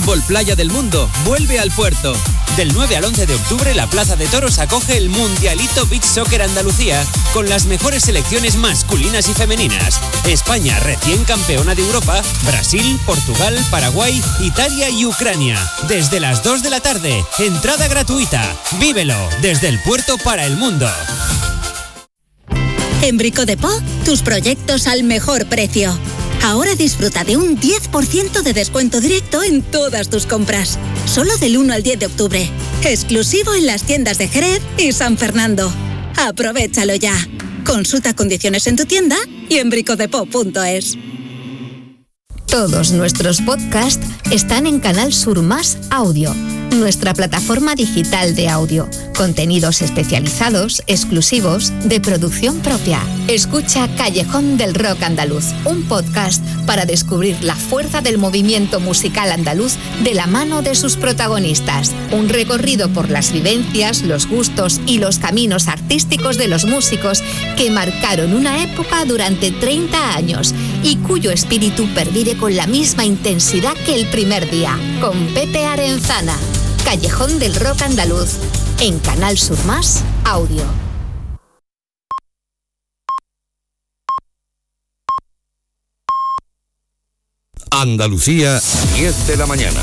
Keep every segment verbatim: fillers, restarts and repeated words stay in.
fútbol playa del mundo vuelve al puerto. Del nueve al once de octubre, la Plaza de Toros acoge el Mundialito Beach Soccer Andalucía con las mejores selecciones masculinas y femeninas. España, recién campeona de Europa, Brasil, Portugal, Paraguay, Italia y Ucrania. Desde las dos de la tarde, entrada gratuita. Vívelo desde el puerto para el mundo. En Brico Depot, tus proyectos al mejor precio. Ahora disfruta de un diez por ciento de descuento directo en todas tus compras. Solo del uno al diez de octubre. Exclusivo en las tiendas de Jerez y San Fernando. Aprovechalo ya. Consulta condiciones en tu tienda y en bricodepot punto es. Todos nuestros podcasts están en Canal Sur Más Audio, nuestra plataforma digital de audio. Contenidos especializados, exclusivos, de producción propia. Escucha Callejón del Rock Andaluz, un podcast para descubrir la fuerza del movimiento musical andaluz de la mano de sus protagonistas. Un recorrido por las vivencias, los gustos y los caminos artísticos de los músicos que marcaron una época durante treinta años y cuyo espíritu pervive con la misma intensidad que el primer día. Con Pepe Arenzana. Callejón del Rock Andaluz, en Canal Sur Más Audio. Andalucía, diez de la mañana.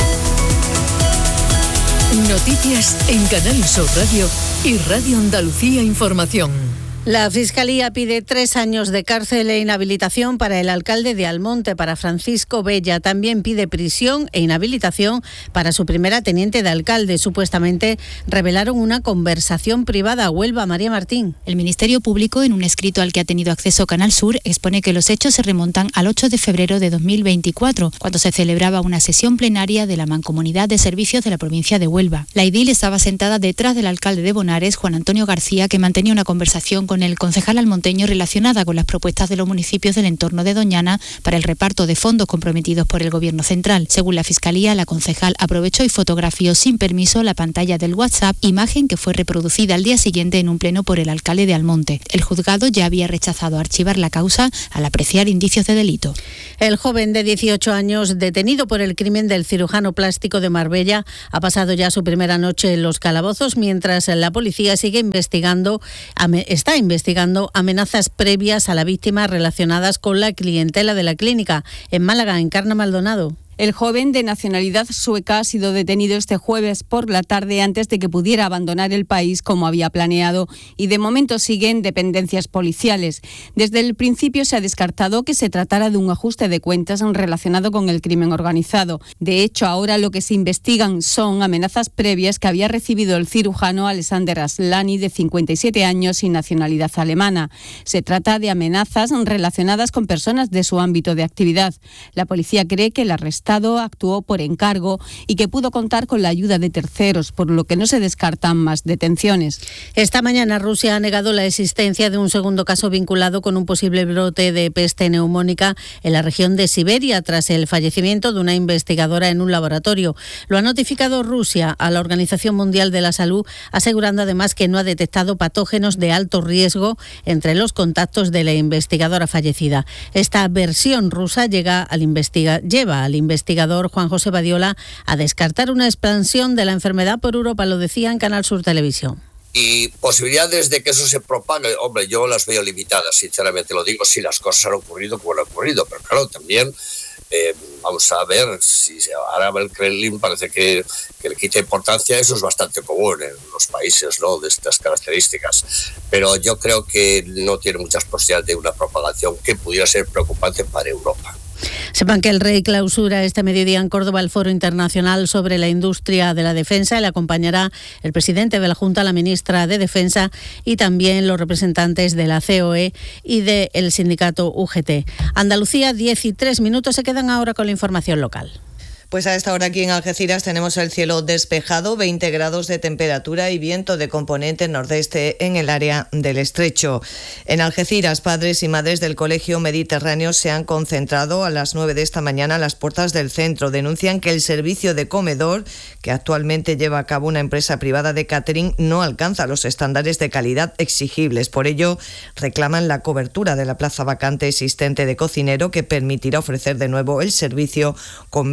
Noticias en Canal Sur Radio y Radio Andalucía Información. La Fiscalía pide tres años de cárcel e inhabilitación para el alcalde de Almonte, para Francisco Bella. También pide prisión e inhabilitación para su primera teniente de alcalde. Supuestamente revelaron una conversación privada. Huelva, María Martín. El Ministerio Público, en un escrito al que ha tenido acceso Canal Sur, expone que los hechos se remontan al ocho de febrero de dos mil veinticuatro, cuando se celebraba una sesión plenaria de la Mancomunidad de Servicios de la provincia de Huelva. La edil estaba sentada detrás del alcalde de Bonares, Juan Antonio García, que mantenía una conversación con con el concejal almonteño relacionada con las propuestas de los municipios del entorno de Doñana para el reparto de fondos comprometidos por el Gobierno central. Según la Fiscalía, la concejal aprovechó y fotografió sin permiso la pantalla del WhatsApp, imagen que fue reproducida al día siguiente en un pleno por el alcalde de Almonte. El juzgado ya había rechazado archivar la causa al apreciar indicios de delito. El joven de dieciocho años, detenido por el crimen del cirujano plástico de Marbella, ha pasado ya su primera noche en los calabozos, mientras la policía sigue investigando, está investigando amenazas previas a la víctima relacionadas con la clientela de la clínica. En Málaga, Encarna Maldonado. El joven de nacionalidad sueca ha sido detenido este jueves por la tarde antes de que pudiera abandonar el país como había planeado y de momento sigue en dependencias policiales. Desde el principio se ha descartado que se tratara de un ajuste de cuentas relacionado con el crimen organizado. De hecho, ahora lo que se investigan son amenazas previas que había recibido el cirujano Alexander Aslani, de cincuenta y siete años y nacionalidad alemana. Se trata de amenazas relacionadas con personas de su ámbito de actividad. La policía cree que la arrestación Estado actuó por encargo y que pudo contar con la ayuda de terceros, por lo que no se descartan más detenciones. Esta mañana Rusia ha negado la existencia de un segundo caso vinculado con un posible brote de peste neumónica en la región de Siberia tras el fallecimiento de una investigadora en un laboratorio. Lo ha notificado Rusia a la Organización Mundial de la Salud, asegurando además que no ha detectado patógenos de alto riesgo entre los contactos de la investigadora fallecida. Esta versión rusa llega al investiga- lleva al investigador investigador Juan José Badiola a descartar una expansión de la enfermedad por Europa, lo decía en Canal Sur Televisión. Y posibilidades de que eso se propague, hombre, yo las veo limitadas, sinceramente lo digo, si las cosas han ocurrido como han ocurrido, pero claro, también eh, vamos a ver si ahora el Kremlin parece que, que le quita importancia. Eso es bastante común en los países, ¿no?, de estas características, pero yo creo que no tiene muchas posibilidades de una propagación que pudiera ser preocupante para Europa. Sepan que el Rey clausura este mediodía en Córdoba el Foro Internacional sobre la Industria de la Defensa. Le acompañará el presidente de la Junta, la ministra de Defensa y también los representantes de la C O E y del sindicato U G T. Andalucía, diez y tres minutos, se quedan ahora con la información local. Pues a esta hora aquí en Algeciras tenemos el cielo despejado, veinte grados de temperatura y viento de componente nordeste en el área del Estrecho. En Algeciras, padres y madres del Colegio Mediterráneo se han concentrado a las nueve de esta mañana a las puertas del centro. Denuncian que el servicio de comedor, que actualmente lleva a cabo una empresa privada de catering, no alcanza los estándares de calidad exigibles. Por ello, reclaman la cobertura de la plaza vacante existente de cocinero, que permitirá ofrecer de nuevo el servicio con medios propios.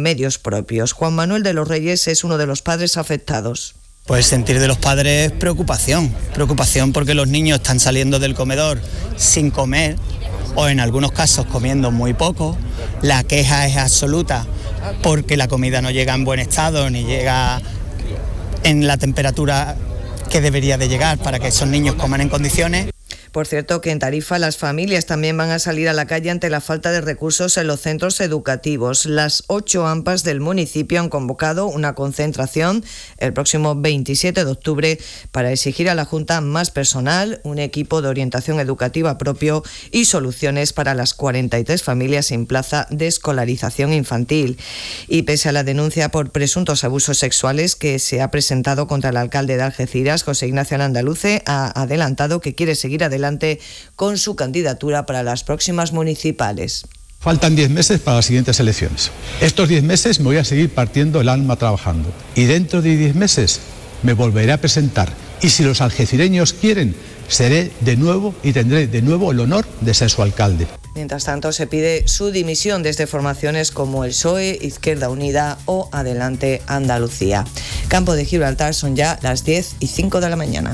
propios. Juan Manuel de los Reyes es uno de los padres afectados. Pues sentir de los padres preocupación, preocupación porque los niños están saliendo del comedor sin comer o en algunos casos comiendo muy poco. La queja es absoluta porque la comida no llega en buen estado ni llega en la temperatura que debería de llegar para que esos niños coman en condiciones. Por cierto, que en Tarifa las familias también van a salir a la calle ante la falta de recursos en los centros educativos. Las ocho A M P As del municipio han convocado una concentración el próximo veintisiete de octubre para exigir a la Junta más personal, un equipo de orientación educativa propio y soluciones para las cuarenta y tres familias sin plaza de escolarización infantil. Y pese a la denuncia por presuntos abusos sexuales que se ha presentado contra el alcalde de Algeciras, José Ignacio Landaluce ha adelantado que quiere seguir adelante con su candidatura para las próximas municipales. Faltan diez meses para las siguientes elecciones. Estos diez meses me voy a seguir partiendo el alma trabajando. Y dentro de diez meses me volveré a presentar. Y si los algecireños quieren, seré de nuevo y tendré de nuevo el honor de ser su alcalde. Mientras tanto, se pide su dimisión desde formaciones como el P S O E, Izquierda Unida o Adelante Andalucía. Campo de Gibraltar, son ya las diez y cinco de la mañana.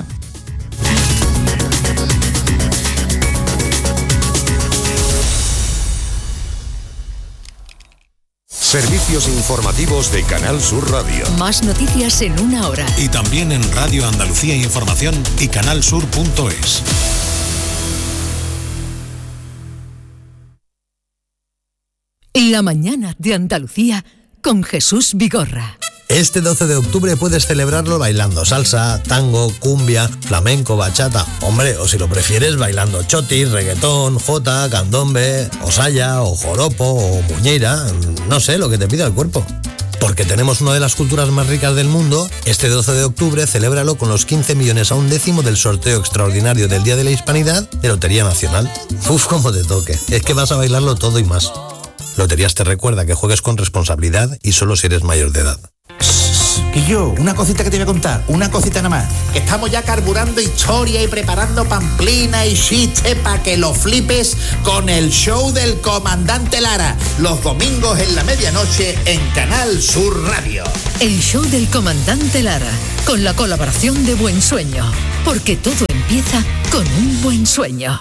Servicios informativos de Canal Sur Radio. Más noticias en una hora. Y también en Radio Andalucía Información y canalsur punto es. La mañana de Andalucía con Jesús Vigorra. Este doce de octubre puedes celebrarlo bailando salsa, tango, cumbia, flamenco, bachata. Hombre, o si lo prefieres, bailando chotis, reggaetón, jota, candombe, o saya, o joropo, o muñeira. No sé, lo que te pida el cuerpo. Porque tenemos una de las culturas más ricas del mundo, este doce de octubre celébralo con los quince millones a un décimo del sorteo extraordinario del Día de la Hispanidad de Lotería Nacional. Uf, como te toque. Es que vas a bailarlo todo y más. Loterías te recuerda que juegues con responsabilidad y solo si eres mayor de edad. Que yo, una cosita que te voy a contar, una cosita nada más. Que estamos ya carburando historia y preparando pamplina y chistes para que lo flipes con el show del Comandante Lara. Los domingos en la medianoche en Canal Sur Radio. El show del Comandante Lara, con la colaboración de Buen Sueño. Porque todo empieza con un buen sueño.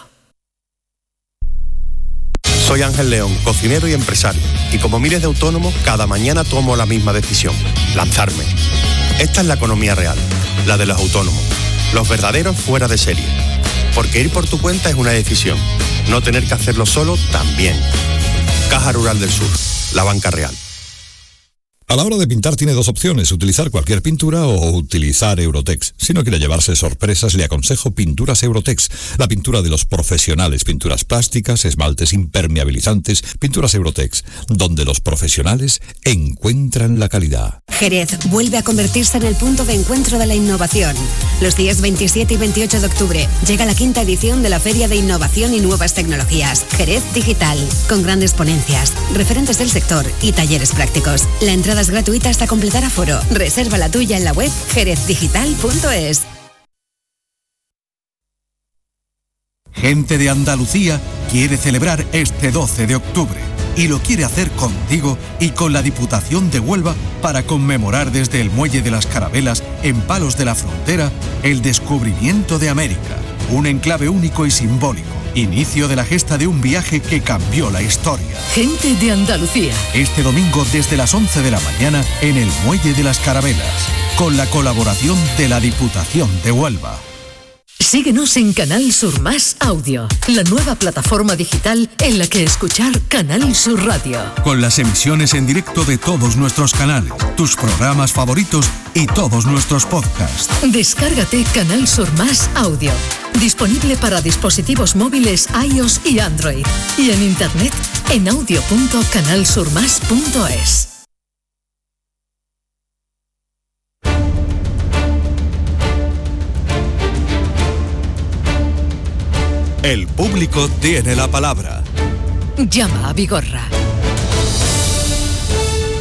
Soy Ángel León, cocinero y empresario, y como miles de autónomos, cada mañana tomo la misma decisión, lanzarme. Esta es la economía real, la de los autónomos, los verdaderos fuera de serie. Porque ir por tu cuenta es una decisión, no tener que hacerlo solo también. Caja Rural del Sur, la banca real. A la hora de pintar tiene dos opciones, utilizar cualquier pintura o utilizar Eurotex. Si no quiere llevarse sorpresas, le aconsejo Pinturas Eurotex, la pintura de los profesionales, pinturas plásticas, esmaltes impermeabilizantes, Pinturas Eurotex, donde los profesionales encuentran la calidad. Jerez vuelve a convertirse en el punto de encuentro de la innovación. Los días veintisiete y veintiocho de octubre llega la quinta edición de la Feria de Innovación y Nuevas Tecnologías, Jerez Digital, con grandes ponencias, referentes del sector y talleres prácticos. La entrada es gratuita hasta completar aforo. Reserva la tuya en la web jerez digital punto es. Gente de Andalucía quiere celebrar este doce de octubre y lo quiere hacer contigo y con la Diputación de Huelva para conmemorar desde el Muelle de las Carabelas en Palos de la Frontera el descubrimiento de América, un enclave único y simbólico. Inicio de la gesta de un viaje que cambió la historia. Gente de Andalucía. Este domingo desde las once de la mañana en el Muelle de las Carabelas, con la colaboración de la Diputación de Huelva. Síguenos en Canal Sur Más Audio, la nueva plataforma digital en la que escuchar Canal Sur Radio. Con las emisiones en directo de todos nuestros canales, tus programas favoritos y todos nuestros podcasts. Descárgate Canal Sur Más Audio, disponible para dispositivos móviles iOS y Android, y en internet en audio punto canal sur más punto es. El público tiene la palabra. Llama a Vigorra. Y como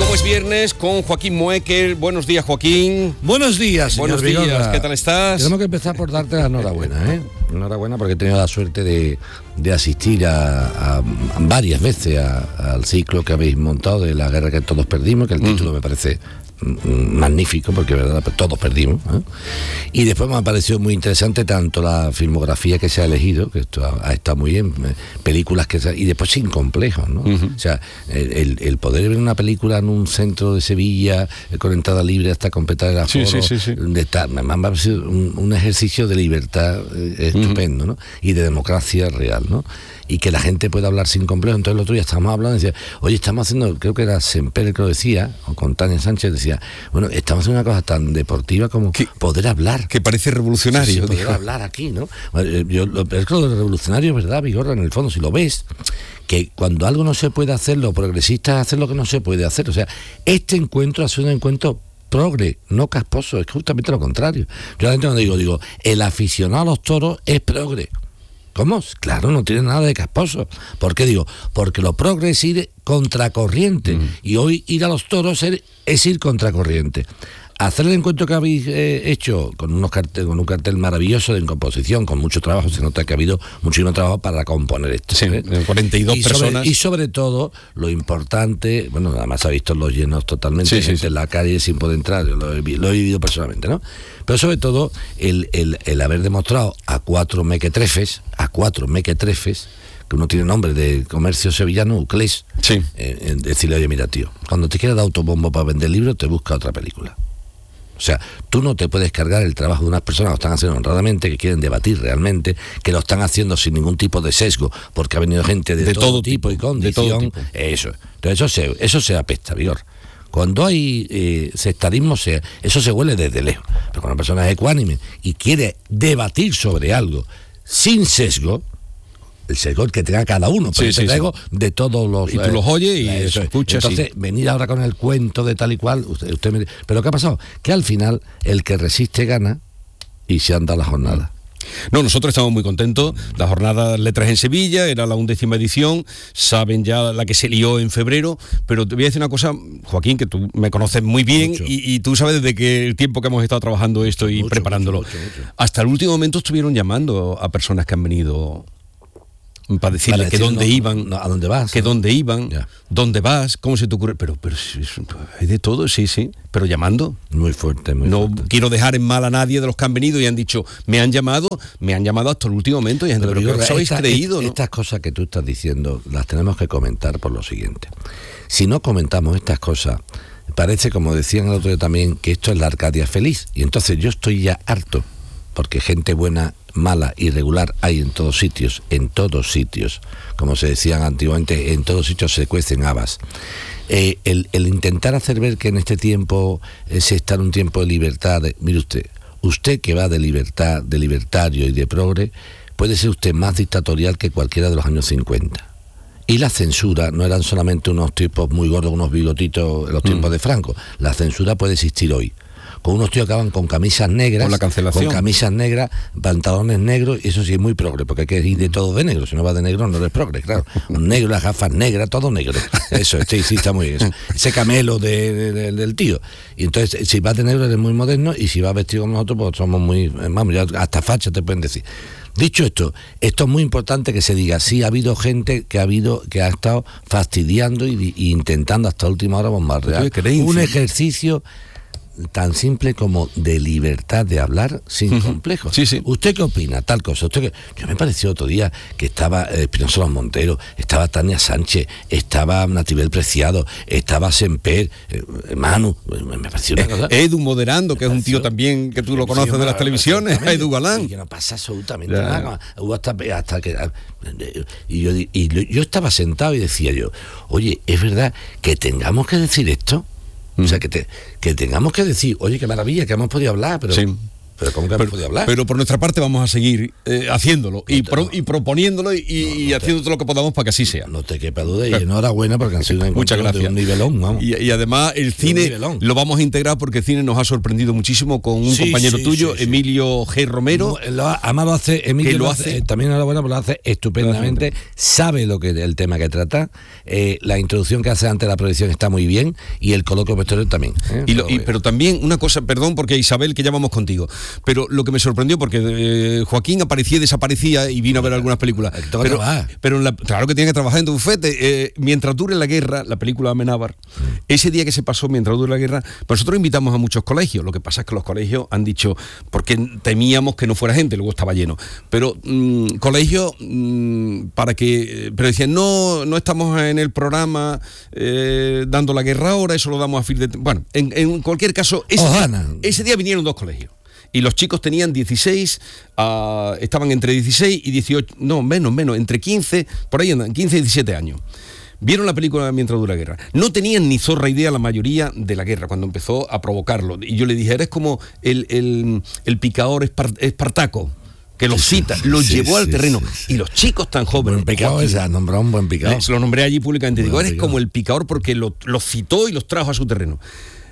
Como es viernes, con Joaquín Moekel. Buenos días, Joaquín. Buenos días, señor Buenos Vigorra. días, ¿qué tal estás? Tenemos que empezar por darte la enhorabuena, ¿eh? Enhorabuena porque he tenido la suerte de, de asistir a, a varias veces a, al ciclo que habéis montado de la guerra que todos perdimos, que el título mm. me parece magnífico porque verdad todos perdimos, ¿eh? Y después me ha parecido muy interesante tanto la filmografía que se ha elegido, que esto ha, ha estado muy bien, películas que se, y después sin complejos, ¿no? Uh-huh. O sea, el, el poder ver una película en un centro de Sevilla con entrada libre hasta completar el aforo, sí, sí, sí, sí. De tal, me ha parecido un, un ejercicio de libertad eh, estupendo, uh-huh. ¿no? Y de democracia real, ¿no? Y que la gente pueda hablar sin complejo. Entonces el otro día estábamos hablando y decía, oye, estamos haciendo, creo que era Semper el que lo decía, o con Tania Sánchez decía, bueno, estamos haciendo una cosa tan deportiva como que, poder hablar. Que parece revolucionario. Sí, sí, poder hablar aquí, ¿no? Yo, lo, es que lo de revolucionario es verdad, Vigorra, en el fondo, si lo ves, que cuando algo no se puede hacer, lo progresista es hacer lo que no se puede hacer. O sea, este encuentro ha sido un encuentro progre, no casposo, es justamente lo contrario. Yo a la gente cuando digo, digo, el aficionado a los toros es progre. ¿Cómo? Claro, no tiene nada de casposo. ¿Por qué digo? Porque lo progre es ir contracorriente. Mm. Y hoy ir a los toros es, es ir contracorriente. Hacer el encuentro que habéis eh, hecho con, unos cartel, con un cartel maravilloso de composición, con mucho trabajo, se nota que ha habido muchísimo trabajo para componer esto. Sí, ¿eh? cuarenta y dos y personas. Sobre, y sobre todo, lo importante, bueno, además ha visto los llenos totalmente, sí, gente sí, sí. en la calle sin poder entrar, yo lo he, lo he vivido personalmente, ¿no? Pero sobre todo, el, el, el haber demostrado a cuatro mequetrefes, a cuatro mequetrefes, que uno tiene nombre de comercio sevillano, Uclés, sí. eh, decirle, oye, mira, tío, cuando te quieras dar autobombo para vender libros, te busca otra película. O sea, tú no te puedes cargar el trabajo de unas personas que lo están haciendo honradamente, que quieren debatir realmente, que lo están haciendo sin ningún tipo de sesgo, porque ha venido gente de, de todo, todo tipo y condición. De todo tipo. Eso. Entonces eso se, eso se apesta, Vigor. Cuando hay eh, sectarismo, se, eso se huele desde lejos. Pero cuando una persona es ecuánime y quiere debatir sobre algo sin sesgo, el sesgo que tenga cada uno, pero sí, el sesgo sí, sí. de todos los... Y tú eh, los oyes y eso, escuchas. Entonces, sí. venir ahora con el cuento de tal y cual, usted, usted me... Pero ¿qué ha pasado? Que al final el que resiste gana y se anda la jornada. No, nosotros estamos muy contentos. La jornada Letras en Sevilla era la undécima edición, saben ya la que se lió en febrero, pero te voy a decir una cosa, Joaquín, que tú me conoces muy bien y, y tú sabes desde que el tiempo que hemos estado trabajando esto y mucho, preparándolo. Mucho, mucho, mucho. Hasta el último momento estuvieron llamando a personas que han venido... para decirle para que dónde no, iban, no, a dónde vas, que ¿no? dónde iban, yeah. dónde vas, cómo se te ocurre, pero pero hay de todo, sí, sí, pero llamando. Muy fuerte, muy no fuerte. quiero dejar en mal a nadie de los que han venido y han dicho, me han llamado, me han llamado hasta el último momento y han dicho, pero, pero ¿qué os habéis creído? Esta, ¿no? Estas cosas que tú estás diciendo las tenemos que comentar por lo siguiente. Si no comentamos estas cosas, parece, como decían el otro día también, que esto es la Arcadia feliz, y entonces yo estoy ya harto, porque gente buena, mala y regular hay en todos sitios, en todos sitios, como se decían antiguamente, en todos sitios se cuecen habas. Eh, el, el intentar hacer ver que en este tiempo eh, se está en un tiempo de libertad, de, mire usted, usted que va de libertad, de libertario y de progre, puede ser usted más dictatorial que cualquiera de los años cincuenta. Y la censura no eran solamente unos tipos muy gordos, unos bigotitos en los tiempos mm. de Franco, la censura puede existir hoy. Con unos tíos que van con camisas negras, con la cancelación, con camisas negras, pantalones negros, y eso sí es muy progre, porque hay que ir de todo de negro, si no va de negro no eres progre, claro. Un negro, las gafas negras, todo negro. Eso, este sí está muy bien. Eso. Ese camelo de, de, de, del tío. Y entonces, si vas de negro eres muy moderno, y si vas vestido como nosotros, pues somos muy, vamos, ya hasta facha te pueden decir. Dicho esto, esto es muy importante que se diga, sí ha habido gente que ha habido, que ha estado fastidiando y, y intentando hasta última hora bombardear. Un ejercicio tan simple como de libertad de hablar sin uh-huh. complejos. Sí, sí. ¿Usted qué opina? Tal cosa. ¿Usted qué? Yo me pareció otro día que estaba eh, Espinosa Los Monteros, estaba Tania Sánchez, estaba Natibel Preciado, estaba Semper, eh, Manu, me pareció una cosa. Edu moderando, que es un tío también que tú lo conoces de las televisiones, Edu Galán. Y que no pasa absolutamente ya. nada. Hubo hasta, hasta que... Y, yo, y yo estaba sentado y decía yo, oye, ¿es verdad que tengamos que decir esto? O sea, que, te, que tengamos que decir, oye, qué maravilla, que hemos podido hablar, pero, sí. Pero ¿cómo que pero, podía hablar? Pero por nuestra parte vamos a seguir eh, haciéndolo y, pro, y proponiéndolo y, y, no, no y haciendo te, todo lo que podamos para que así sea. No te quepa duda y enhorabuena porque han sido un Muchas gracias. de un nivelón, vamos. Y, y además el cine lo vamos a integrar porque el cine nos ha sorprendido muchísimo con un sí, compañero sí, tuyo, sí, sí. Emilio G. Romero. No, lo, además lo hace, Emilio lo hace, hace también enhorabuena, pero lo hace estupendamente, sabe lo que el tema que trata, eh, la introducción que hace antes de la proyección está muy bien y el coloquio posterior también. ¿eh? Y lo, y, pero también una cosa, perdón porque Isabel, que ya vamos contigo, pero lo que me sorprendió porque eh, Joaquín aparecía y desaparecía y vino a ver algunas películas. Pero, pero en la, claro que tiene que trabajar en tu bufete. Eh, mientras dure la guerra, la película Amenábar, mm. ese día que se pasó mientras dure la guerra, pues nosotros invitamos a muchos colegios. Lo que pasa es que los colegios han dicho, porque temíamos que no fuera gente, luego estaba lleno. Pero mmm, colegios mmm, para que, pero decían, no, no estamos en el programa eh, dando la guerra ahora, eso lo damos a fin de. Bueno, en, en cualquier caso, ese, día, ese día vinieron dos colegios. Y los chicos tenían dieciséis, uh, estaban entre dieciséis y dieciocho, no, menos, menos, entre quince, por ahí andan, quince y diecisiete años. Vieron la película Mientras dura la guerra. No tenían ni zorra idea la mayoría de la guerra cuando empezó a provocarlo. Y yo le dije, eres como el, el, el picador espart- Espartaco, que los cita, los sí, llevó sí, al terreno. Sí, sí. Y los chicos tan jóvenes... Buen picador, ese, nombrado un buen picador. Se lo nombré allí públicamente. Buen Digo, eres picador. Como el picador porque los lo citó y los trajo a su terreno.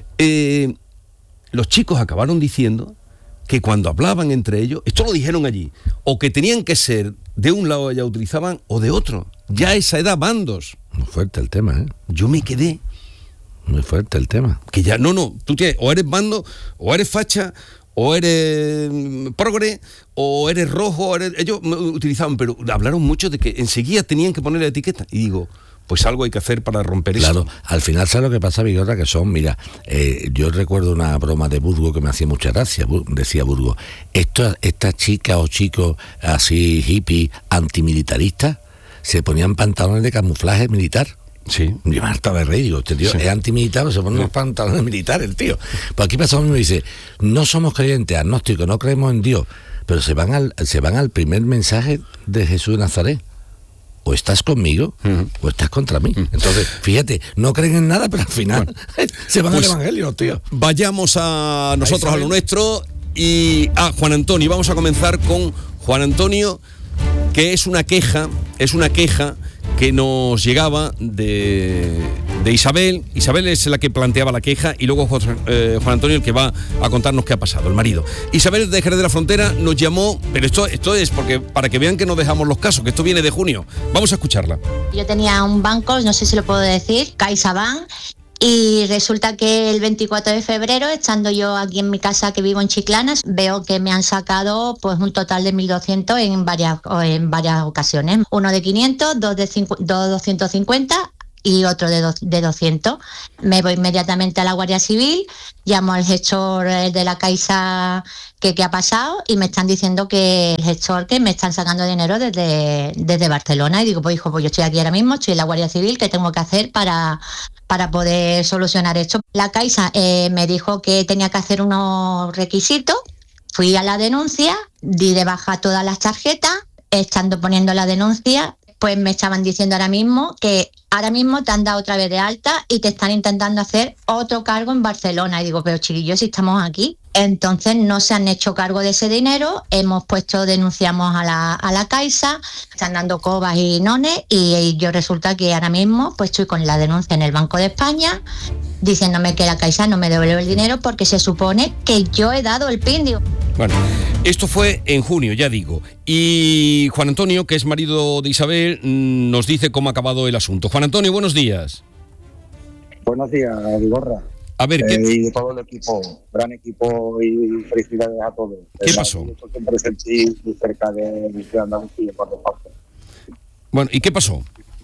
Eh, los chicos acabaron diciendo que cuando hablaban entre ellos, esto lo dijeron allí, o que tenían que ser de un lado ya utilizaban o de otro. Ya a esa edad bandos. Muy fuerte el tema, ¿eh? Yo me quedé. Muy fuerte el tema. Que ya, no, no, tú tienes, o eres bando, o eres facha, o eres progre, o eres rojo, o eres, ellos utilizaban, pero hablaron mucho de que enseguida tenían que poner la etiqueta. Y digo, pues algo hay que hacer para romper eso. Claro, al final, ¿sabes lo que pasa, Vigorra? Que son, mira, eh, yo recuerdo una broma de Burgo que me hacía mucha gracia, decía Burgo, estas esta chicas o chicos así hippie, antimilitaristas, se ponían pantalones de camuflaje militar. Sí. Yo me hartaba de reír, digo, este tío sí. es antimilitar, se pone unos pantalones militares, el tío. Pues aquí pasa lo mismo, dice, no somos creyentes, agnósticos, no creemos en Dios, pero se van al, se van al primer mensaje de Jesús de Nazaret. O estás conmigo, uh-huh. o estás contra mí. Uh-huh. Entonces, fíjate, no creen en nada, pero al final bueno, se van pues al evangelio, tío. Vayamos a nosotros a lo nuestro y a Juan Antonio. Vamos a comenzar con Juan Antonio, que es una queja, es una queja que nos llegaba de, de Isabel. Isabel es la que planteaba la queja y luego eh, Juan Antonio el que va a contarnos qué ha pasado, el marido. Isabel de Jerez de la Frontera nos llamó, pero esto, esto es porque para que vean que no dejamos los casos, que esto viene de junio. Vamos a escucharla. Yo tenía un banco, no sé si lo puedo decir, CaixaBank, y resulta que el veinticuatro de febrero, estando yo aquí en mi casa que vivo en Chiclana, veo que me han sacado pues un total de mil doscientos en varias, en varias ocasiones. Uno de quinientos, dos de, cincu- dos de doscientos cincuenta y otro de, do- de doscientos. Me voy inmediatamente a la Guardia Civil, llamo al gestor de la Caixa que, que ha pasado y me están diciendo que el gestor que me están sacando dinero desde, desde Barcelona. Y digo, pues hijo, pues yo estoy aquí ahora mismo, estoy en la Guardia Civil, ¿qué tengo que hacer para... para poder solucionar esto? La Caixa eh, me dijo que tenía que hacer unos requisitos, fui a la denuncia, di de baja todas las tarjetas, estando poniendo la denuncia, pues me estaban diciendo ahora mismo que ahora mismo te han dado otra vez de alta y te están intentando hacer otro cargo en Barcelona. Y digo, pero chiquillos, si estamos aquí. Entonces no se han hecho cargo de ese dinero, hemos puesto, denunciamos a la, a la Caixa, están dando cobas y nones y, y yo resulta que ahora mismo pues estoy con la denuncia en el Banco de España diciéndome que la Caixa no me devuelve el dinero porque se supone que yo he dado el PIN. Digo. Bueno, esto fue en junio, ya digo, y Juan Antonio, que es marido de Isabel, nos dice cómo ha acabado el asunto. Juan Antonio, buenos días. Buenos días, Vigorra. A ver, ¿qué? Eh, y de todo el equipo, gran equipo y felicidades a todos. ¿Qué pasó? Yo siempre sentí muy cerca de mi ciudad Andalucía por dos partes. Bueno, ¿y qué pasó?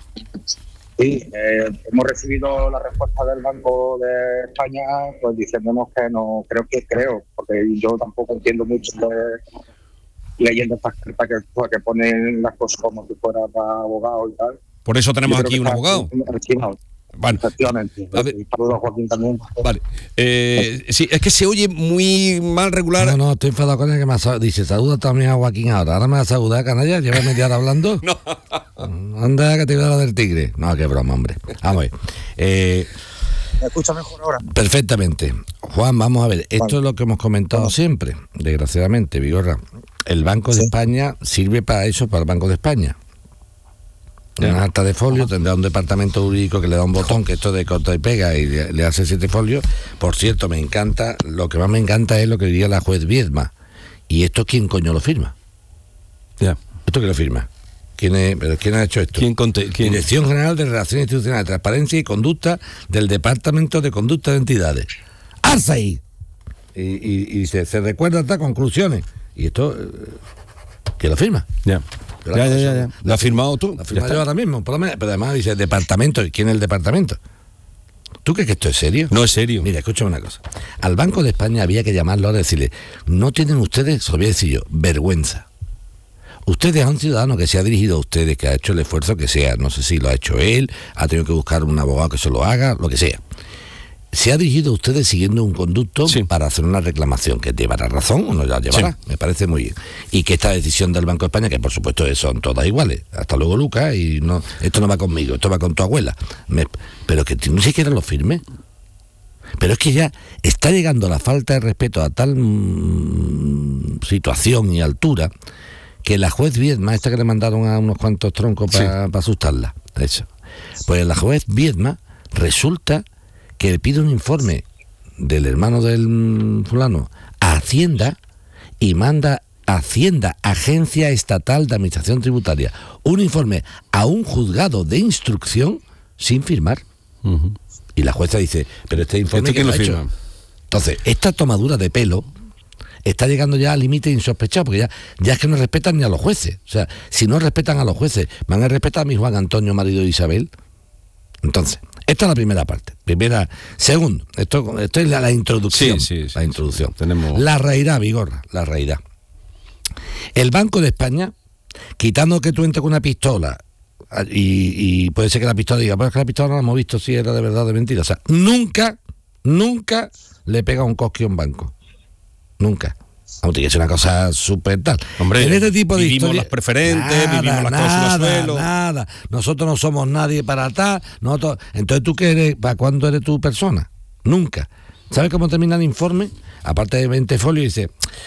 Sí, eh, hemos recibido la respuesta del Banco de España, pues diciéndonos que no, creo que creo, porque yo tampoco entiendo mucho de, leyendo estas cartas que, que ponen las cosas como si fuera para abogados y tal. Por eso tenemos aquí un abogado. Archivado. Bueno, efectivamente. Saludos a Joaquín también. Vale. Eh, sí, es que se oye muy mal regular. No, no, estoy enfadado con él que me ha, dice, saluda también a Joaquín ahora. Ahora me va a saludar, canalla, lleva media hora hablando. No. Anda, que te voy a hablar del tigre. No, qué broma, hombre. Vamos a ver. Eh, ¿Me escucha mejor ahora? Perfectamente. Juan, vamos a ver, esto Vale. es lo que hemos comentado siempre, desgraciadamente, Vigorra. El Banco de Sí. España sirve para eso, para el Banco de España. Una acta de folio, tendrá un departamento jurídico que le da un botón, que esto de corta y pega, y le, le hace siete folios. Por cierto, me encanta, lo que más me encanta es lo que diría la juez Viedma. ¿Y esto quién coño lo firma? Ya. ¿Esto quién lo firma? ¿Quién, es, pero ¿quién ha hecho esto? ¿Quién conte, quién? Dirección General de Relaciones Institucionales, Transparencia y Conducta del Departamento de Conducta de Entidades. ¡Alza ahí! Y, y, y se, se recuerda hasta conclusiones. Y esto, eh, ¿quién lo firma? Ya. Pero Ya, la ya, cosa- ya, ya. ¿Lo has firmado tú? Lo Ya firma está. yo ahora mismo, por lo menos, pero además dice departamento. ¿Y quién es el departamento? ¿Tú crees que esto es serio? No es serio. Mira, escúchame una cosa. Al Banco de España había que llamarlo ahora y decirle, no tienen ustedes, se lo voy a decir yo, vergüenza. Ustedes a un ciudadano que se ha dirigido a ustedes, que ha hecho el esfuerzo que sea, no sé si lo ha hecho él, ha tenido que buscar un abogado que se lo haga, lo que sea. Se ha dirigido a ustedes siguiendo un conducto sí. para hacer una reclamación, que llevará razón o no la llevará, sí. me parece muy bien. Y que esta decisión del Banco de España, que por supuesto son todas iguales, hasta luego Lucas, y no, esto no va conmigo, esto va con tu abuela, me, pero que ni siquiera lo firme. Pero es que ya está llegando la falta de respeto a tal mmm, situación y altura, que la juez Viedma, esta que le mandaron a unos cuantos troncos para sí. pa asustarla, eso. Pues la juez Viedma resulta que le pide un informe del hermano del fulano a Hacienda y manda a Hacienda, Agencia Estatal de Administración Tributaria, un informe a un juzgado de instrucción sin firmar. Uh-huh. Y la jueza dice, pero este informe ¿Este que lo ha hecho. Entonces, esta tomadura de pelo está llegando ya al límite insospechado, porque ya, ya es que no respetan ni a los jueces. O sea, si no respetan a los jueces, ¿van a respetar a mi Juan Antonio, marido de Isabel? Entonces, esta es la primera parte. Primera, segundo, esto, esto es la, la introducción. Sí, sí, sí, la introducción. Sí, tenemos... La realidad, Vigorra, la realidad. El Banco de España, quitando que tú entres con una pistola, y, y puede ser que la pistola diga, pues es que la pistola no la hemos visto si era de verdad o de mentira. O sea, nunca, nunca le pega un cosquillo a un banco. Nunca. Aunque tiene que ser una cosa súper tal. Hombre, en este tipo de vivimos historia, las preferentes, nada, vivimos las cláusulas suelo. Nada, nosotros no somos nadie para tal. Nosotros, entonces, ¿tú qué eres? ¿Para cuándo eres tu persona? Nunca. ¿Sabes cómo termina el informe? Aparte de veinte folios, dice,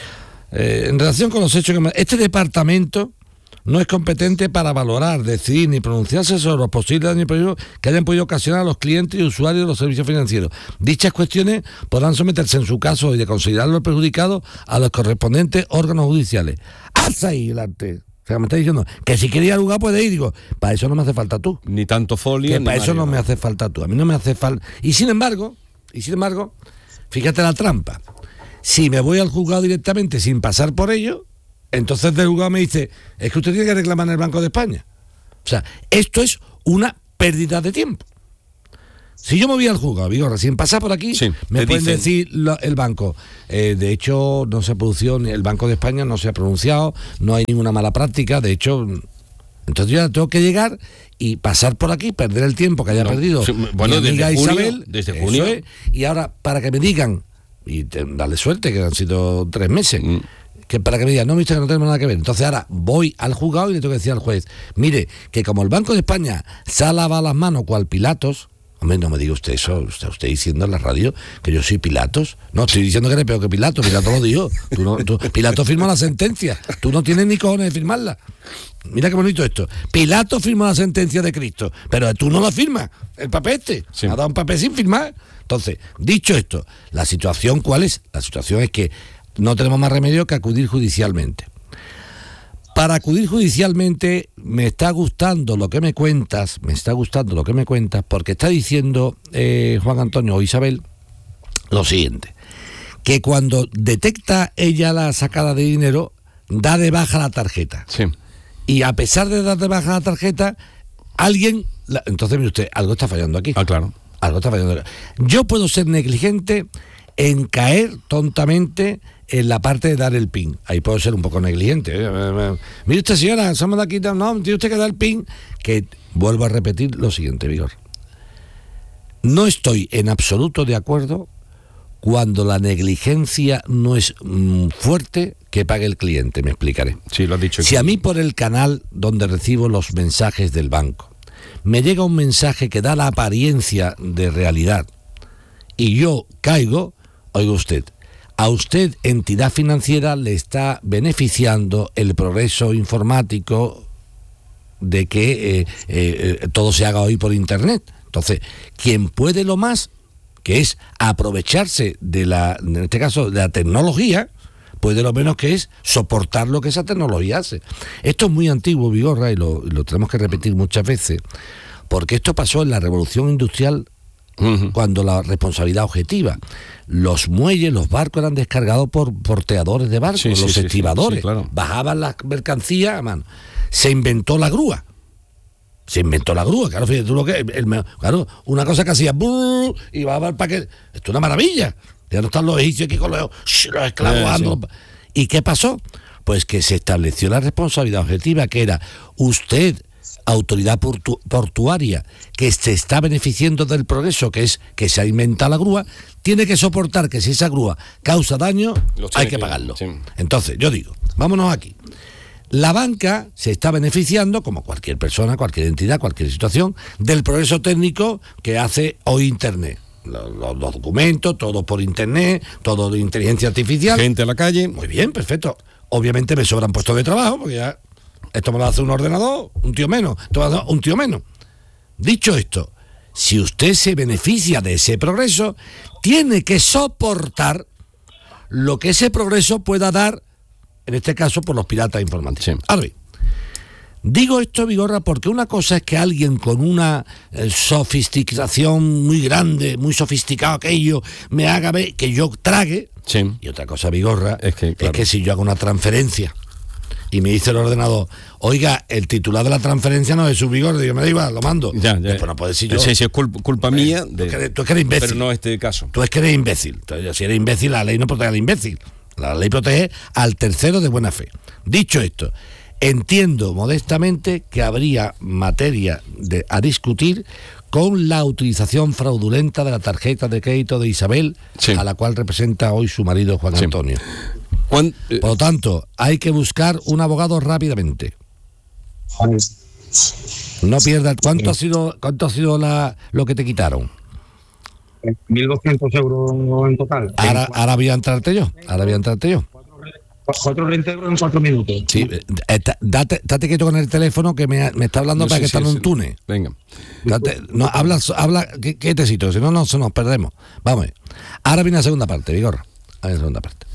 eh, en relación con los hechos que... Este departamento no es competente para valorar, decidir ni pronunciarse sobre los posibles daños que hayan podido ocasionar a los clientes y usuarios de los servicios financieros. Dichas cuestiones podrán someterse en su caso y de considerarlo perjudicado a los correspondientes órganos judiciales. ¡Haz ahí el arte! O sea, me está diciendo que si quería lugar puede ir. Digo, para eso no me hace falta tú. Ni tanto folio. Que ni para eso no Mario, me hace falta tú. A mí no me hace falta. Y sin embargo, y sin embargo, fíjate la trampa. Si me voy al juzgado directamente sin pasar por ello, entonces del juzgado me dice, es que usted tiene que reclamar en el Banco de España. O sea, esto es una pérdida de tiempo. Si yo me voy al juzgado, digo, recién pasar por aquí, sí, me pueden dicen... decir lo, el banco. Eh, de hecho, no se ha producido, el Banco de España no se ha pronunciado, no hay ninguna mala práctica, de hecho, entonces yo ya tengo que llegar y pasar por aquí, perder el tiempo que haya no, perdido sí, bueno, mi amiga desde Isabel, junio, desde junio. Es, y ahora para que me digan, y te, dale suerte que han sido tres meses, mm. que para que me digan, no, mister, que no tenemos nada que ver. Entonces ahora voy al juzgado y le tengo que decir al juez, mire, que como el Banco de España se ha lavado las manos cual Pilatos, hombre, no me diga usted eso, está usted diciendo en la radio que yo soy Pilatos. No, estoy diciendo que eres peor que Pilatos, Pilatos lo dijo. Tú no, tú, Pilatos firmó la sentencia, tú no tienes ni cojones de firmarla. Mira qué bonito esto. Pilatos firmó la sentencia de Cristo, pero tú no la firmas, el papel este. Sí. Ha dado un papel sin firmar. Entonces, dicho esto, la situación, ¿cuál es? La situación es que no tenemos más remedio que acudir judicialmente. Para acudir judicialmente me está gustando lo que me cuentas, me está gustando lo que me cuentas, porque está diciendo eh, Juan Antonio o Isabel lo siguiente, que cuando detecta ella la sacada de dinero, da de baja la tarjeta. Sí. Y a pesar de dar de baja la tarjeta, alguien... La, entonces, mire usted, algo está fallando aquí. Ah, claro. Algo está fallando aquí. Yo puedo ser negligente en caer tontamente en la parte de dar el pin. Ahí puedo ser un poco negligente. Mire usted, señora, somos de aquí, no, tiene usted que dar el pin. Que vuelvo a repetir lo siguiente, Vigor. No estoy en absoluto de acuerdo cuando la negligencia no es mm, fuerte que pague el cliente. Me explicaré. Sí, lo has dicho. Si a mí por el canal donde recibo los mensajes del banco me llega un mensaje que da la apariencia de realidad, y yo caigo, oiga usted, a usted, entidad financiera, le está beneficiando el progreso informático de que eh, eh, todo se haga hoy por Internet. Entonces, quien puede lo más, que es aprovecharse de la, en este caso, de la tecnología, puede lo menos que es soportar lo que esa tecnología hace. Esto es muy antiguo, Vigorra, y lo, lo tenemos que repetir muchas veces, porque esto pasó en la Revolución Industrial, uh-huh. cuando la responsabilidad objetiva. Los muelles, los barcos eran descargados por porteadores de barcos, sí, los sí, estibadores, sí, sí, claro. Bajaban las mercancías a mano. Se inventó la grúa. Se inventó la grúa, claro, fíjate tú lo que el, el, claro, una cosa que hacía brrr, y bajaba el paquete. Esto es una maravilla. Ya no están los egipcios aquí con los, los esclavos. Eh, sí. ¿Y qué pasó? Pues que se estableció la responsabilidad objetiva, que era usted, autoridad portu- portuaria, que se está beneficiando del progreso, que es que se ha inventado la grúa, tiene que soportar que si esa grúa causa daño, hay que pagarlo. Sí. Entonces, yo digo, vámonos aquí. La banca se está beneficiando, como cualquier persona, cualquier entidad, cualquier situación, del progreso técnico que hace hoy Internet. Los, los, los documentos, todo por Internet, todo de inteligencia artificial. Gente a la calle. Muy bien, perfecto. Obviamente me sobran puestos de trabajo, porque ya esto me lo hace un ordenador, un tío menos, esto me lo hace un tío menos. Dicho esto, si usted se beneficia de ese progreso, tiene que soportar lo que ese progreso pueda dar, en este caso por los piratas informáticos. Sí. Ahora bien, digo esto, Vigorra, porque una cosa es que alguien con una eh, sofisticación muy grande, muy sofisticado aquello, me haga ver que yo trague, sí. Y otra cosa, Vigorra, es que, claro. es que si yo hago una transferencia y me dice el ordenador, oiga, el titular de la transferencia no es su Vigorra, yo me da igual, lo mando. Ya, ya. Después no puedo decir yo. Sí, sí, es culpa, culpa mía. Tú, de, es que eres, tú es que eres imbécil. Pero no este caso. Tú es que eres imbécil. Entonces, si eres imbécil, la ley no protege al imbécil. La ley protege al tercero de buena fe. Dicho esto, entiendo modestamente que habría materia de, a discutir con la utilización fraudulenta de la tarjeta de crédito de Isabel, sí. a la cual representa hoy su marido Juan sí. Antonio. Juan, eh, Por lo tanto, hay que buscar un abogado rápidamente. No pierdas. ¿Cuánto ha sido, cuánto ha sido la, lo que te quitaron? mil doscientos euros en total. Ahora, ahora voy a entrarte yo. Ahora voy a entrarte yo. Cuatro euros en cuatro minutos. Sí, eh, date, date quieto con el teléfono que me, me está hablando no, para sí, que sí, está en sí, un túnel. Venga. Date, no, habla, habla quietecito, si no, no se nos perdemos. Vamos. Ahora viene la segunda parte, Vigorra. Ahora viene la segunda parte.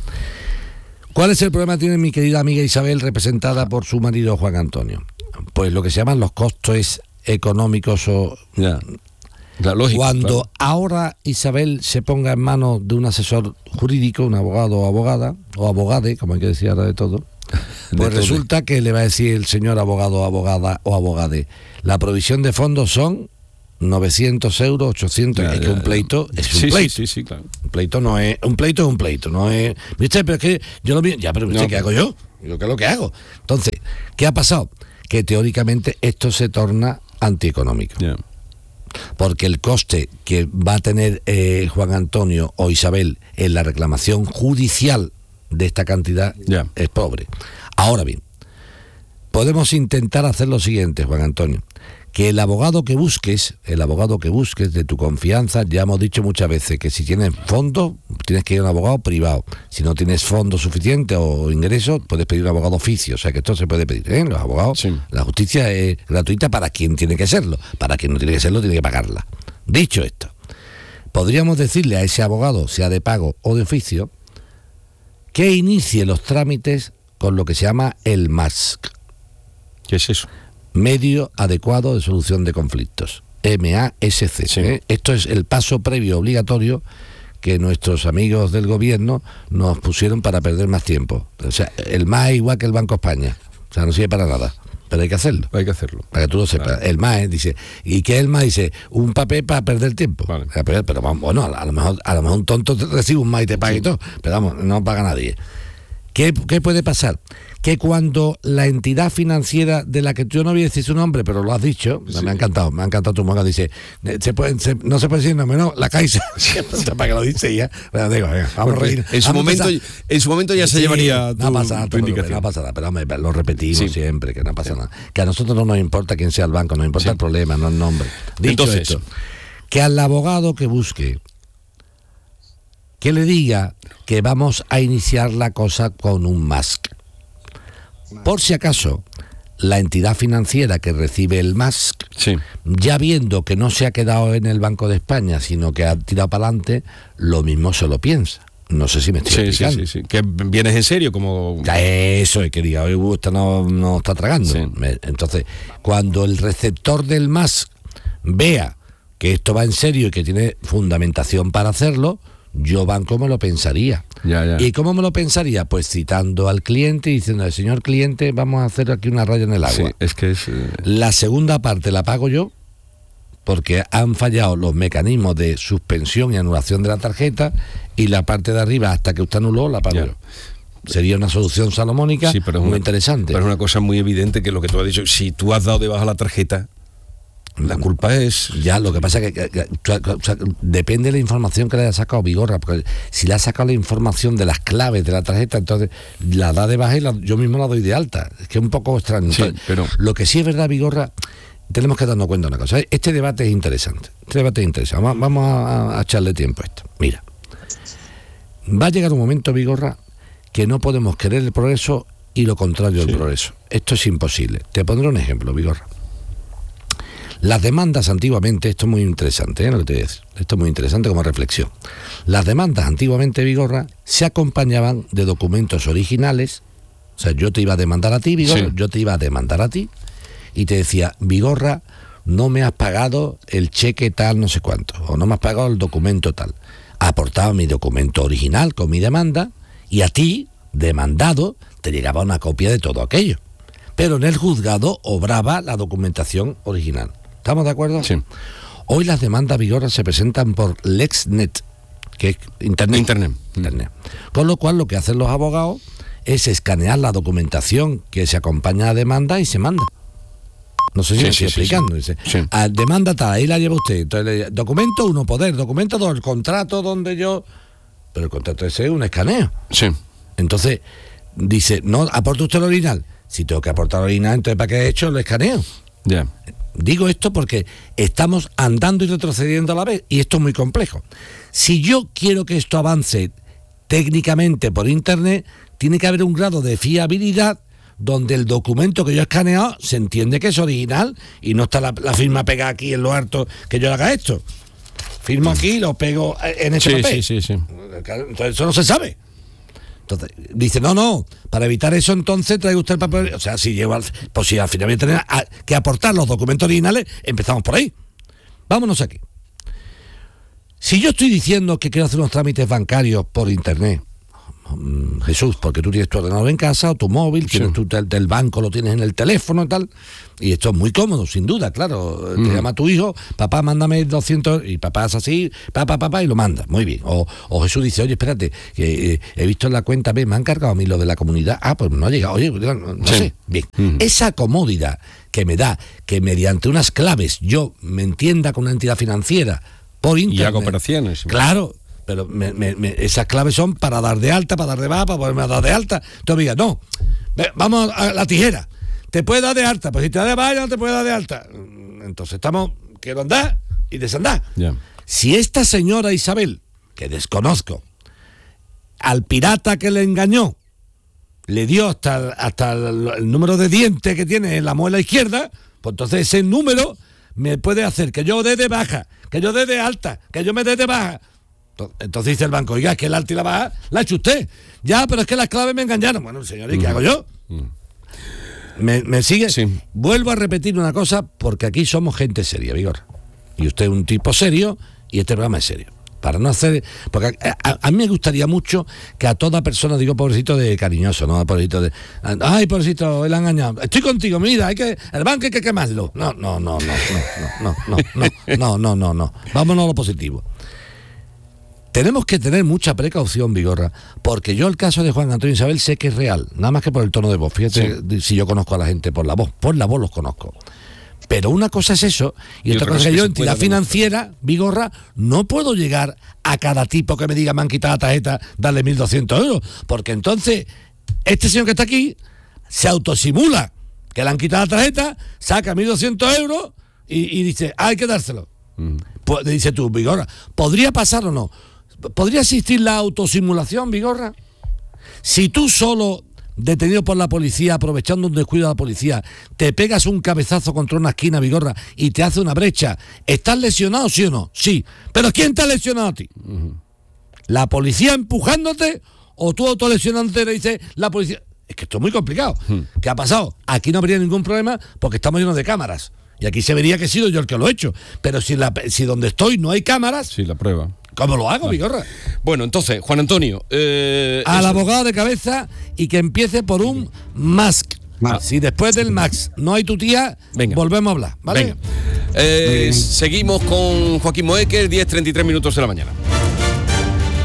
¿Cuál es el problema que tiene mi querida amiga Isabel, representada por su marido Juan Antonio? Pues lo que se llaman los costes económicos o... Ya. La lógica, Cuando claro. ahora Isabel se ponga en manos de un asesor jurídico, un abogado o abogada, o abogade, como hay que decir ahora de todo, de pues todo. Resulta que le va a decir el señor abogado o abogada o abogade, la provisión de fondos son novecientos euros, ochocientos, ya, es ya, que un pleito ya. es un sí, pleito. Sí, sí, sí, claro. Un pleito no es, un pleito es un pleito, no es, ¿viste? Pero es que yo lo vi, ya, pero ¿viste no, ¿qué hago yo? Yo qué es lo que hago. Entonces, ¿qué ha pasado? Que teóricamente esto se torna antieconómico. Yeah. Porque el coste que va a tener eh, Juan Antonio o Isabel en la reclamación judicial de esta cantidad yeah. es pobre. Ahora bien, podemos intentar hacer lo siguiente, Juan Antonio, que el abogado que busques, el abogado que busques de tu confianza, ya hemos dicho muchas veces que si tienes fondos, tienes que ir a un abogado privado. Si no tienes fondos suficientes o ingresos, puedes pedir un abogado oficio. O sea que esto se puede pedir, ¿eh? Los abogados, sí. La justicia es gratuita para quien tiene que serlo. Para quien no tiene que serlo, tiene que pagarla. Dicho esto, podríamos decirle a ese abogado, sea de pago o de oficio, que inicie los trámites con lo que se llama el M A S C. ¿Qué es eso? Medio adecuado de solución de conflictos, M A S C. Sí. ¿eh? Esto es el paso previo obligatorio que nuestros amigos del gobierno nos pusieron para perder más tiempo. O sea, el M A es igual que el Banco España, o sea, no sirve para nada, pero hay que hacerlo. Hay que hacerlo. Para que tú lo sepas. Claro. El M A dice, ¿y qué es el M A? Dice, un papel para perder tiempo. Vale. Pero, pero vamos, bueno, a lo mejor a lo mejor un tonto recibe un M A y te paga sí. y todo, pero vamos, no paga nadie. ¿Qué, ¿Qué puede pasar? Que cuando la entidad financiera de la que yo no voy a decir su nombre, pero lo has dicho, sí. me ha encantado, me ha encantado tu moca, dice, se puede, se, no se puede decir nombre, no, la Caixa, para que lo dice ya, bueno, digo, venga, vamos a reír. En su, momento, en su momento ya sí, se llevaría no pasa nada, no pasa nada, pero hombre, lo repetimos sí. siempre, que no pasa sí. nada. Que a nosotros no nos importa quién sea el banco, nos importa sí. el problema, no el nombre. Dicho Entonces, esto, que al abogado que busque que le diga que vamos a iniciar la cosa con un M A S C. Por si acaso, la entidad financiera que recibe el M A S C, sí. ya viendo que no se ha quedado en el Banco de España, sino que ha tirado para adelante, lo mismo se lo piensa. No sé si me estoy sí, explicando. Sí, sí, sí. Que vienes en serio, como... Eso es que diga, oye, usted no, no está tragando. Sí. Entonces, cuando el receptor del M A S C vea que esto va en serio y que tiene fundamentación para hacerlo, yo banco me lo pensaría. Ya, ya. ¿Y cómo me lo pensaría? Pues citando al cliente y diciendo, señor cliente, vamos a hacer aquí una raya en el agua. Sí, es que es... Eh... La segunda parte la pago yo, porque han fallado los mecanismos de suspensión y anulación de la tarjeta, y la parte de arriba, hasta que usted anuló, la pago ya. yo. Sería una solución salomónica, sí, pero muy una, interesante. Pero es una cosa muy evidente que lo que tú has dicho, si tú has dado de baja la tarjeta, la culpa es... Ya, lo que pasa es que, que, que, que o sea, depende de la información que le haya sacado Vigorra, porque si le ha sacado la información de las claves de la tarjeta, entonces la da de baja y la, yo mismo la doy de alta. Es que es un poco extraño. Sí, entonces, pero... Lo que sí es verdad, Vigorra, tenemos que darnos cuenta de una cosa. Este debate es interesante. Este debate es interesante. Vamos, vamos a, a echarle tiempo a esto. Mira, va a llegar un momento, Vigorra, que no podemos querer el progreso y lo contrario del sí. progreso. Esto es imposible. Te pondré un ejemplo, Vigorra. Las demandas antiguamente, esto es muy interesante, ¿eh? Lo que te voy a decir. Esto es muy interesante como reflexión. Las demandas antiguamente, Vigorra, se acompañaban de documentos originales. O sea, yo te iba a demandar a ti, Vigorra, sí. yo te iba a demandar a ti, y te decía, Vigorra, no me has pagado el cheque tal, no sé cuánto, o no me has pagado el documento tal. Aportaba mi documento original con mi demanda, y a ti, demandado, te llegaba una copia de todo aquello. Pero en el juzgado obraba la documentación original. ¿Estamos de acuerdo? Sí. Hoy las demandas, Vigorra, se presentan por LexNet, que es Internet. Internet. Internet. Con lo cual, lo que hacen los abogados es escanear la documentación que se acompaña a la demanda y se manda. No sé si sí, me sí, estoy sí, explicando. Sí, Dice, sí. A demanda tal, ahí la lleva usted. Entonces, documento uno, poder. Documento dos, el contrato donde yo... Pero el contrato ese es un escaneo. Sí. Entonces, dice, no, aporta usted el original. Si tengo que aportar el original, entonces ¿para qué he hecho el escaneo? Ya. Digo esto porque estamos andando y retrocediendo a la vez, y esto es muy complejo. Si yo quiero que esto avance técnicamente por internet, tiene que haber un grado de fiabilidad donde el documento que yo he escaneado se entiende que es original y no está la, la firma pegada aquí en lo alto que yo haga esto. Firmo aquí y lo pego en ese sí, papel. Sí, sí, sí. Entonces eso no se sabe. Entonces, dice, no, no, para evitar eso entonces traiga usted el papel, o sea, si lleva, pues si al final voy a tener a, que aportar los documentos originales, empezamos por ahí. Vámonos aquí. Si yo estoy diciendo que quiero hacer unos trámites bancarios por internet, Jesús, porque tú tienes tu ordenador en casa o tu móvil, sí. tienes tu, del, del banco lo tienes en el teléfono y tal, y esto es muy cómodo, sin duda, claro. Mm. Te llama tu hijo, papá, mándame doscientos, y papá es así, papá, papá, y lo manda, muy bien. O, o Jesús dice, oye, espérate, que eh, he visto en la cuenta, ve, me han cargado a mí lo de la comunidad, ah, pues no ha llegado, oye, no, no sí. sé, bien. Mm. Esa comodidad que me da, que mediante unas claves yo me entienda con una entidad financiera por internet. Y hago operaciones. Claro. Pero me, me, me, esas claves son para dar de alta, para dar de baja, para poderme dar de alta. Entonces me diga, no, ve, vamos a la tijera. Te puede dar de alta, pues si te da de baja no te puede dar de alta. Entonces estamos, quiero andar y desandar. Yeah. Si esta señora Isabel, que desconozco, al pirata que le engañó, le dio hasta, hasta el, el número de dientes que tiene en la muela izquierda, pues entonces ese número me puede hacer que yo dé de baja, que yo dé de alta, que yo me dé de baja. Entonces dice el banco, oiga, es que el alta y la baja la ha hecho usted. Ya, pero es que las claves me engañaron. Bueno, señor, ¿y qué mm. hago yo? Mm. ¿Me, me sigue? Sí. Vuelvo a repetir una cosa, porque aquí somos gente seria, Vigorra. Y usted es un tipo serio, y este programa es serio. Para no hacer... Porque a, a, a mí me gustaría mucho que a toda persona, digo pobrecito de cariñoso, no pobrecito de... Ay, pobrecito, él ha engañado. Estoy contigo, mira, hay que el banco hay que quemarlo. No, no, no, no, no, no, no, no, no, no, no, no. Vámonos a lo positivo. Tenemos que tener mucha precaución, Vigorra, porque yo el caso de Juan Antonio Isabel sé que es real, nada más que por el tono de voz. Fíjate sí. si yo conozco a la gente por la voz, por la voz los conozco. Pero una cosa es eso, y, y otra, otra cosa es que yo, entidad financiera, Vigorra, no puedo llegar a cada tipo que me diga me han quitado la tarjeta, darle mil doscientos euros, porque entonces este señor que está aquí se autosimula que le han quitado la tarjeta, saca mil doscientos euros y, y dice, ah, hay que dárselo. Mm. Pues, dice tú, Vigorra, ¿podría pasar o no? ¿podría existir la autosimulación, Vigorra? Si tú solo, detenido por la policía, aprovechando un descuido de la policía, te pegas un cabezazo contra una esquina, Vigorra, y te hace una brecha, ¿estás lesionado, sí o no? Sí. ¿Pero quién te ha lesionado a ti? Uh-huh. ¿La policía empujándote o tú autolesionándote le dices la policía? Es que esto es muy complicado. Uh-huh. ¿Qué ha pasado? Aquí no habría ningún problema porque estamos llenos de cámaras. Y aquí se vería que he sido yo el que lo he hecho. Pero si, la, si donde estoy no hay cámaras... Sí, la prueba. ¿Cómo lo hago, vale. Vigorra? Bueno, entonces, Juan Antonio... Eh, Al eso. abogado de cabeza y que empiece por un mask. Ah. Si después del max no hay tu tía, venga, volvemos a hablar, ¿vale? Venga. Eh, seguimos con Joaquín Moecker, diez treinta y tres minutos de la mañana.